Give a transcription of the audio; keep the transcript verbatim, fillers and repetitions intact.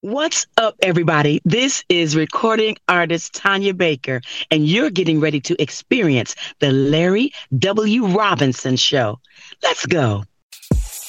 What's up, everybody? This is recording artist Tanya Baker, and you're getting ready to experience the Larry W. Robinson Show. Let's go.